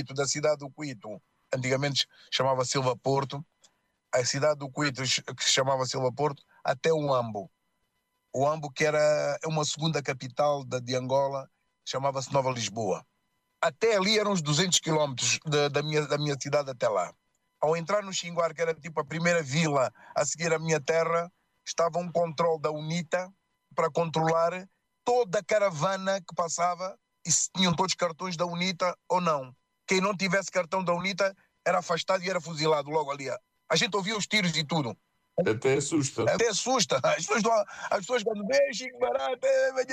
Cuito, da cidade do Cuito, antigamente chamava Silva Porto, a cidade do Cuito, que se chamava Silva Porto, até o Ambo. O Ambo, que era uma segunda capital de Angola, chamava-se Nova Lisboa. Até ali eram uns 200 quilómetros da minha cidade até lá. Ao entrar no Xinguar, que era tipo a primeira vila a seguir a minha terra, estava um controle da UNITA para controlar toda a caravana que passava e se tinham todos cartões da UNITA ou não. Quem não tivesse cartão da UNITA era afastado e era fuzilado logo ali. A gente ouvia os tiros e tudo. Até assusta. Até assusta. As pessoas quando veem Chico Barato,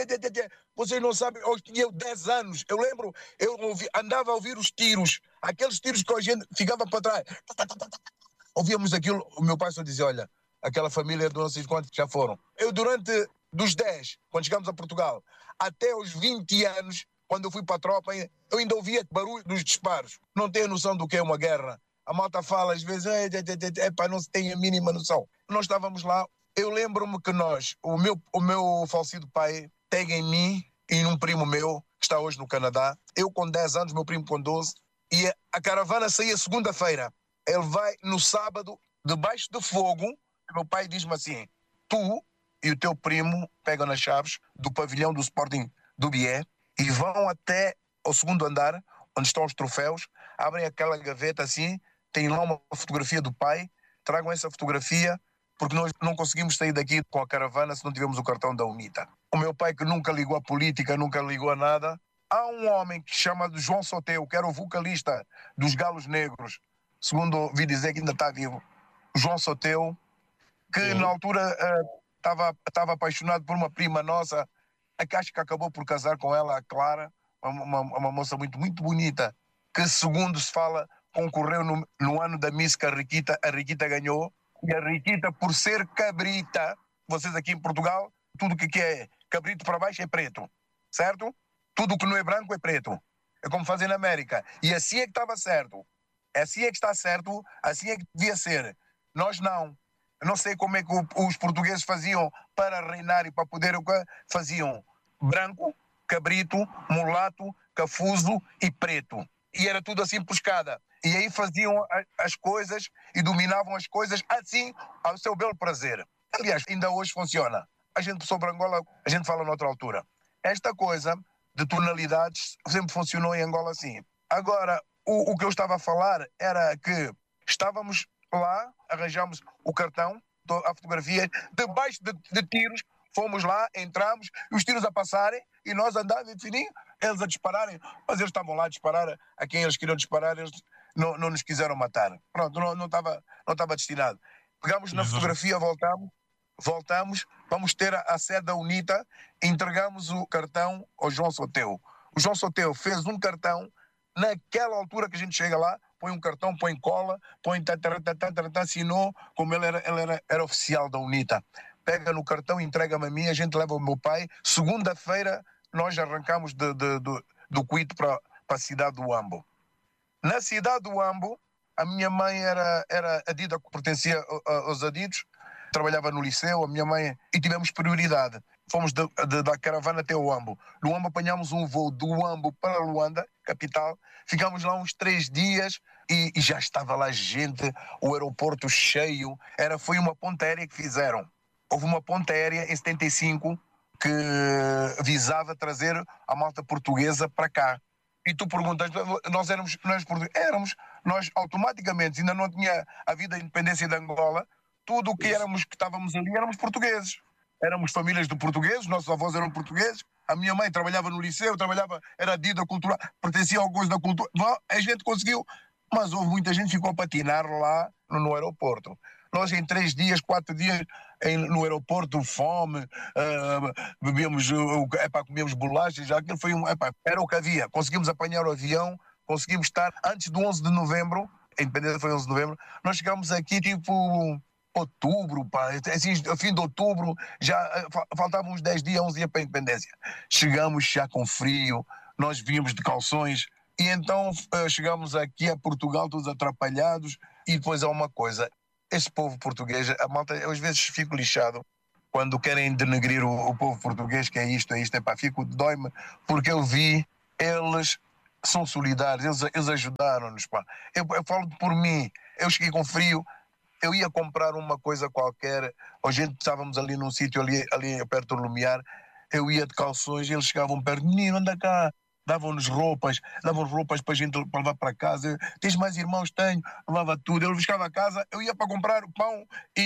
vocês não sabem, eu tinha 10 anos, eu lembro, andava a ouvir os tiros, aqueles tiros que a gente ficava para trás. Ouvíamos aquilo, o meu pai só dizia, olha, aquela família de não sei quantos já foram. Eu durante dos 10, quando chegamos a Portugal, até os 20 anos, quando eu fui para a tropa, eu ainda ouvia barulho dos disparos. Não tenho noção do que é uma guerra. A malta fala às vezes, não se tem a mínima noção. Nós estávamos lá, eu lembro-me que o meu falecido pai pega em mim e num primo meu, que está hoje no Canadá, eu com 10 anos, meu primo com 12, e a caravana saía segunda-feira. Ele vai no sábado, debaixo de fogo, meu pai diz-me assim, tu e o teu primo pegam nas chaves do pavilhão do Sporting do Bié e vão até ao segundo andar, onde estão os troféus, abrem aquela gaveta assim, tem lá uma fotografia do pai, tragam essa fotografia, porque nós não conseguimos sair daqui com a caravana se não tivermos o cartão da UNITA. O meu pai, que nunca ligou à política, nunca ligou a nada, há um homem que se chama de João Soteu, que era o vocalista dos Galos Negros, segundo ouvi dizer que ainda está vivo, João Soteu, que na altura estava apaixonado por uma prima nossa, que acho que acabou por casar com ela, a Clara, uma moça muito, muito bonita, que segundo se fala, concorreu no ano da Miss que a Riquita ganhou, e a Riquita, por ser cabrita, vocês aqui em Portugal, tudo que é cabrito para baixo é preto, certo? Tudo que não é branco é preto. É como fazem na América. E assim é que estava certo. Assim é que está certo, assim é que devia ser. Nós não. Eu não sei como é que os portugueses faziam para reinar e para poder o que faziam. Branco, cabrito, mulato, cafuso e preto. E era tudo assim por escada. E aí faziam as coisas e dominavam as coisas assim ao seu belo prazer. Aliás, ainda hoje funciona. A gente sobre Angola, a gente fala noutra altura. Esta coisa de tonalidades sempre funcionou em Angola assim. Agora, o que eu estava a falar era que estávamos lá, arranjamos o cartão, a fotografia, debaixo de tiros, fomos lá, entramos, os tiros a passarem e nós andávamos fininho, eles a dispararem, mas eles estavam lá a disparar, a quem eles queriam disparar, eles não nos quiseram matar. Pronto, não estava destinado. Pegamos na fotografia, voltamos, vamos ter a sede da UNITA, entregamos o cartão ao João Soteu. O João Soteu fez um cartão, naquela altura que a gente chega lá, põe um cartão, põe cola, põe assinou, como ele era oficial da UNITA. Pega no cartão, entrega-me a mim, a gente leva o meu pai. Segunda-feira nós arrancamos do Cuito para a cidade do Ambo. Na cidade do Ambo, a minha mãe era adida, pertencia aos adidos, trabalhava no liceu, a minha mãe, e tivemos prioridade. Fomos da caravana até o Ambo. No Ambo apanhámos um voo do Ambo para Luanda, capital. Ficámos lá uns 3 dias e já estava lá gente, o aeroporto cheio. Foi uma ponte aérea que fizeram. Houve uma ponte aérea em 75 que visava trazer a malta portuguesa para cá. E tu perguntas, nós nós automaticamente, ainda não tinha havido a independência de Angola, tudo o que estávamos ali éramos portugueses. Éramos famílias de portugueses, nossos avós eram portugueses, a minha mãe trabalhava no liceu, era dita cultural, pertencia a alguns da cultura. Bom, a gente conseguiu, mas houve muita gente que ficou a patinar lá no aeroporto. Nós em 3 dias, 4 dias no aeroporto, fome, comíamos bolachas, aquilo foi era o que havia. Conseguimos apanhar o avião, conseguimos estar antes do 11 de novembro, a independência foi 11 de novembro, nós chegámos aqui tipo outubro, assim, fim de outubro, já faltavam uns 10 dias, 11 dias para a independência. Chegamos já com frio, nós vínhamos de calções, e então chegamos aqui a Portugal todos atrapalhados, e depois há uma coisa, esse povo português, a malta, eu às vezes fico lixado quando querem denegrir o povo português, que é isto, dói-me, porque eu vi eles são solidários, eles ajudaram-nos, pá. Eu falo por mim, eu cheguei com frio, eu ia comprar uma coisa qualquer, a gente estávamos ali num sítio ali perto do Lumiar, eu ia de calções e eles chegavam perto, menino, anda cá, davam-nos roupas, davam roupas para a gente para levar para casa. Tens mais irmãos? Tenho, levava tudo. Eu buscava a casa, eu ia para comprar pão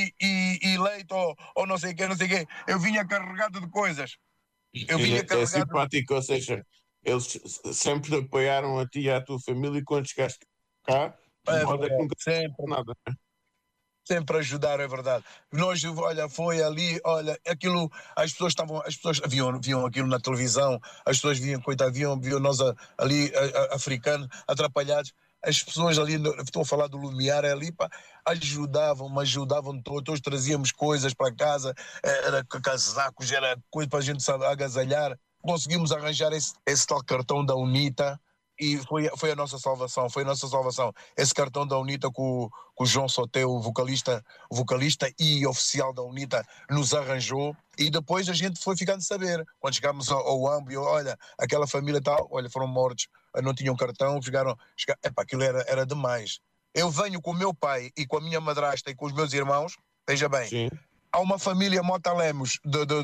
e leite ou não sei o quê, não sei o quê. Eu vinha carregado de coisas. Eu vinha É carregado de... simpático, ou seja, eles sempre apoiaram a ti e à tua família e quando chegaste cá, de É modo é que verdade, nunca sempre. nada. Sempre ajudar, é verdade. Nós, olha, foi ali, olha, aquilo, as pessoas viam aquilo na televisão, as pessoas viam, coitado, viam nós ali, africanos, atrapalhados. As pessoas ali, estou a falar do Lumiar, ali, pá, ajudavam todos trazíamos coisas para casa, era casacos, era coisa para a gente sabe, agasalhar. Conseguimos arranjar esse tal cartão da UNITA e foi a nossa salvação, foi a nossa salvação. Esse cartão da UNITA que o João Soteu, o vocalista e oficial da UNITA, nos arranjou e depois a gente foi ficando a saber. Quando chegámos ao AMB, olha, aquela família tal, olha, foram mortos, não tinham cartão, epá, aquilo era demais. Eu venho com o meu pai e com a minha madrasta e com os meus irmãos, veja bem, Sim, há uma família Mota Lemos,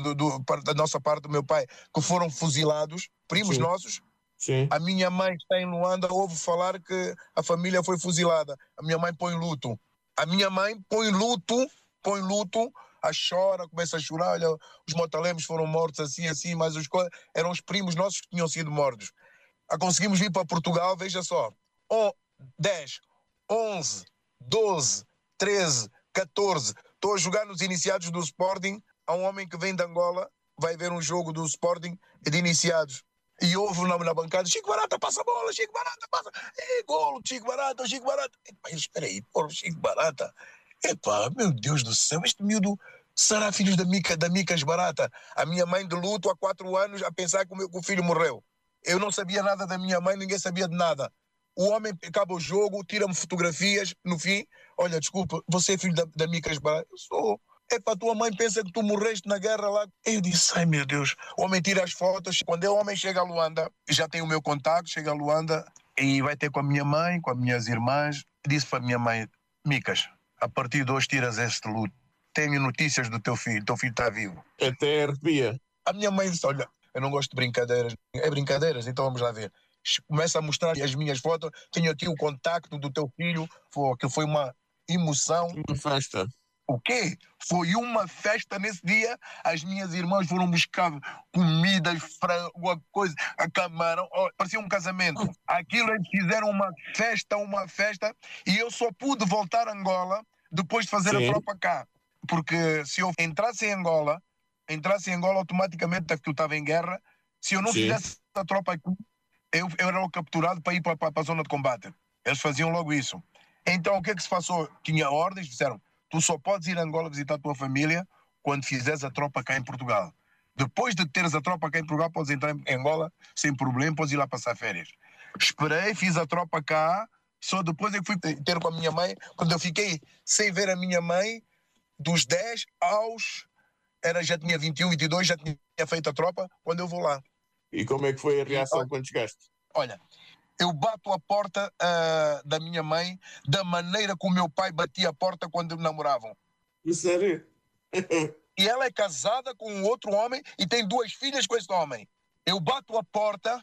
da nossa parte do meu pai, que foram fuzilados, primos sim, nossos. sim. A minha mãe está em Luanda, ouve falar que a família foi fuzilada. A minha mãe põe luto. A minha mãe põe luto, a chora, começa a chorar. Olha, os motalemos foram mortos assim, assim, mas eram os primos nossos que tinham sido mortos. Conseguimos vir para Portugal, veja só. 10, 11, 12, 13, 14. Estou a jogar nos iniciados do Sporting. Há um homem que vem de Angola, vai ver um jogo do Sporting de iniciados. E houve na bancada, Chico Barata, passa a bola, Chico Barata, passa. Golo, Chico Barata, Chico Barata. Epá, espera aí, porra, Chico Barata. Epá, meu Deus do céu, este miúdo será filho da Micas Barata. A minha mãe de luto há 4 anos a pensar que o filho morreu. Eu não sabia nada da minha mãe, ninguém sabia de nada. O homem acaba o jogo, tira-me fotografias, no fim, olha, desculpa, você é filho da Micas Barata? Eu sou. Epá, tua mãe pensa que tu morreste na guerra lá. Eu disse, ai meu Deus. O homem tira as fotos. Quando o homem chega a Luanda, já tem o meu contacto, chega a Luanda e vai ter com a minha mãe, com as minhas irmãs. Disse para a minha mãe, Micas, a partir de hoje tiras este luto. Tenho notícias do teu filho está vivo. Até arrepia. A minha mãe disse, olha, eu não gosto de brincadeiras. É brincadeiras, então vamos lá ver. Começa a mostrar as minhas fotos, tenho aqui o contacto do teu filho, que foi uma emoção. Uma festa. O quê? Foi uma festa nesse dia. As minhas irmãs foram buscar comidas, frango, coisa, a camarão. Parecia um casamento. Aquilo eles fizeram uma festa. E eu só pude voltar a Angola depois de fazer a tropa cá. Porque se eu entrasse em Angola automaticamente, porque eu estava em guerra, se eu não fizesse a tropa aqui, eu era capturado para ir para a zona de combate. Eles faziam logo isso. Então o que é que se passou? Tinha ordens, disseram, tu só podes ir a Angola visitar a tua família quando fizeres a tropa cá em Portugal. Depois de teres a tropa cá em Portugal, podes entrar em Angola sem problema, podes ir lá passar férias. Esperei, fiz a tropa cá, só depois é que fui ter com a minha mãe, quando eu fiquei sem ver a minha mãe, dos 10 aos... já tinha 21, 22, já tinha feito a tropa, quando eu vou lá. E como é que foi a reação quando chegaste? Olha, eu bato a porta da minha mãe da maneira que o meu pai batia a porta quando namoravam. Sério? E ela é casada com um outro homem e tem 2 filhas com esse homem. Eu bato a porta...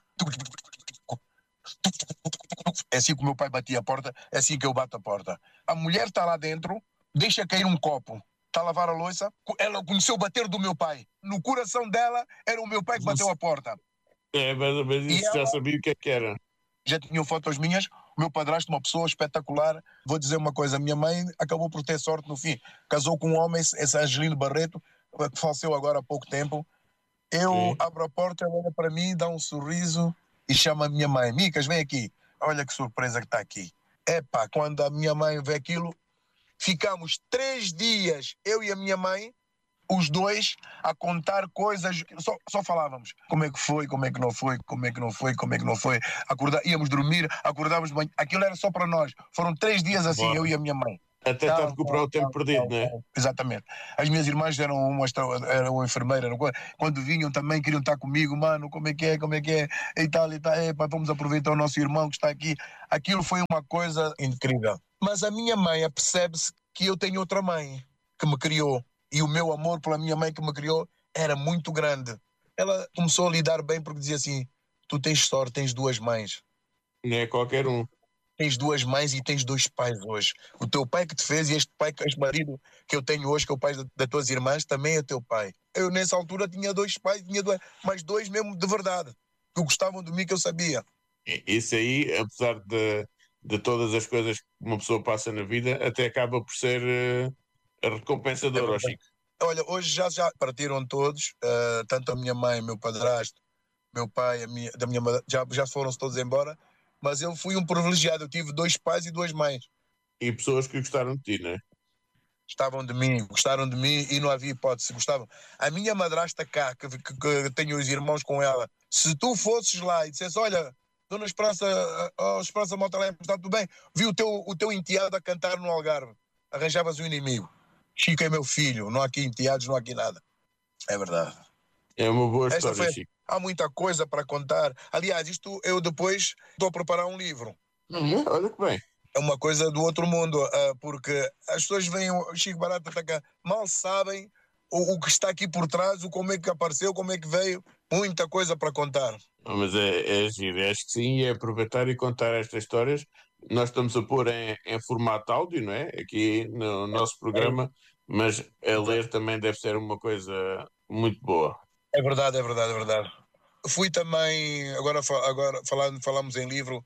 É assim que o meu pai batia a porta, é assim que eu bato a porta. A mulher está lá dentro, deixa cair um copo. Está a lavar a louça. Ela conheceu o bater do meu pai. No coração dela, era o meu pai que bateu a porta. Mas isso já sabia o que é que era. Já tinham fotos minhas, o meu padrasto, uma pessoa espetacular. Vou dizer uma coisa, a minha mãe acabou por ter sorte no fim. Casou com um homem, esse Angelino Barreto, que faleceu agora há pouco tempo. Eu abro a porta, ela olha para mim, dá um sorriso e chama a minha mãe. Micas, vem aqui. Olha que surpresa que está aqui. Epá, quando a minha mãe vê aquilo, ficamos 3 dias, eu e a minha mãe, os dois, a contar coisas, só falávamos. Como é que foi, como é que não foi, como é que não foi, como é que não foi. Íamos dormir, acordávamos de manhã. Aquilo era só para nós. Foram 3 dias assim, eu e a minha mãe. Até está a recuperar o tempo perdido, não é? Exatamente. As minhas irmãs eram enfermeiras, quando vinham também queriam estar comigo, mano, como é que é, e tal, pá, vamos aproveitar o nosso irmão que está aqui. Aquilo foi uma coisa incrível. Mas a minha mãe apercebe-se que eu tenho outra mãe que me criou, e o meu amor pela minha mãe que me criou era muito grande. Ela começou a lidar bem porque dizia assim, tu tens sorte, tens duas mães. Não é qualquer um. Tens duas mães e tens dois pais hoje. O teu pai que te fez e este marido que eu tenho hoje, que é o pai das tuas irmãs, também é teu pai. Eu nessa altura tinha dois pais, mas dois mesmo de verdade, que gostavam de mim, que eu sabia. Isso aí, apesar de todas as coisas que uma pessoa passa na vida, até acaba por ser recompensador, ó Chico. Olha, hoje já partiram todos, tanto a minha mãe, meu padrasto, meu pai, da minha mãe, já foram-se todos embora, mas eu fui um privilegiado, eu tive dois pais e duas mães. E pessoas que gostaram de ti, não é? Gostaram de mim e não havia hipótese, gostavam. A minha madrasta cá, que tenho os irmãos com ela, se tu fosses lá e dissesse, olha, Dona Esperança, Esperança Montalém, está tudo bem? Vi o teu enteado a cantar no Algarve, arranjavas um inimigo. Chico é meu filho, não há aqui enteados, não há aqui nada. É verdade. É uma boa história, Chico. Há muita coisa para contar. Aliás, isto eu depois estou a preparar um livro. Olha que bem. É uma coisa do outro mundo, porque as pessoas veem o Chico Barata atacar, mal sabem o que está aqui por trás, como é que apareceu, como é que veio, muita coisa para contar. Mas é giro, acho que sim, é aproveitar e contar estas histórias. Nós estamos a pôr em formato áudio, não é? Aqui no nosso programa, mas a ler também deve ser uma coisa muito boa. É verdade, é verdade, é verdade. Fui também, agora falamos em livro,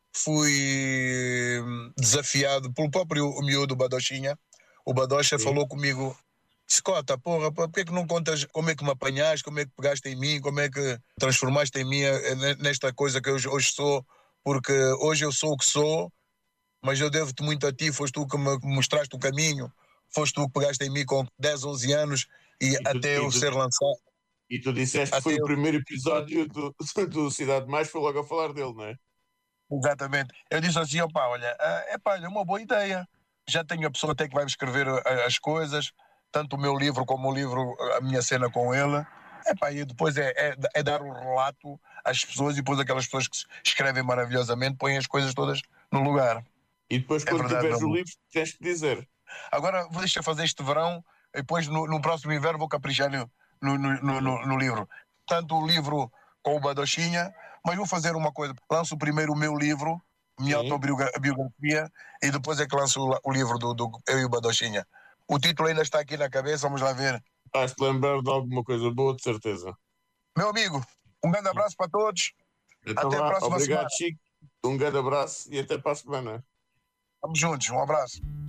fui desafiado pelo próprio miúdo Badochinha. O Badocha falou comigo, Scota, porra, por que não contas como é que me apanhaste, como é que pegaste em mim, como é que transformaste em mim nesta coisa que eu hoje sou, porque hoje eu sou o que sou, mas eu devo-te muito a ti, foste tu que me mostraste o caminho, foste tu que pegaste em mim com 10, 11 anos e até eu ser lançado. E tu disseste que foi o primeiro episódio do Cidade Mais, foi logo a falar dele, não é? Exatamente. Eu disse assim, opá, olha, é uma boa ideia. Já tenho a pessoa até que vai me escrever as coisas, tanto o meu livro como o livro, a minha cena com ele. E depois é dar um relato às pessoas e depois aquelas pessoas que escrevem maravilhosamente põem as coisas todas no lugar. E depois quando tiveres o livro tens que dizer. Agora vou deixar fazer este verão e depois no próximo inverno vou caprichar no livro. Tanto o livro com o Badochinha, mas vou fazer uma coisa. Lanço primeiro o meu livro, minha autobiografia, e depois é que lanço o livro do eu e o Badochinha. O título ainda está aqui na cabeça, vamos lá ver. Vais-te lembrar de alguma coisa boa, de certeza. Meu amigo, um grande abraço para todos. Então até a próxima semana. Obrigado, Chico. Um grande abraço e até para a semana. Estamos juntos, um abraço.